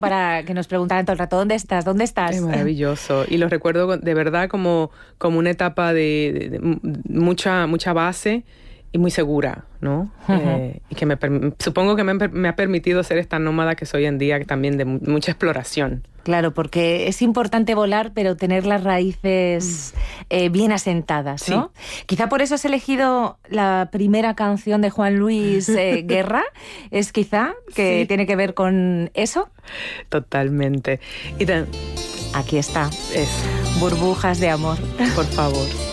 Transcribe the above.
para que nos preguntaran todo el rato, ¿dónde estás? ¿Dónde estás? Es maravilloso. Y lo recuerdo de verdad como una etapa de mucha base y muy segura, ¿no? Y que supongo que me ha permitido ser esta nómada que soy hoy en día, también de mucha exploración. Claro, porque es importante volar, pero tener las raíces bien asentadas, ¿no? Sí. Quizá por eso has elegido la primera canción de Juan Luis Guerra. ¿Es quizá que tiene que ver con eso? Totalmente. Aquí está. Es. Burbujas de amor. Por favor.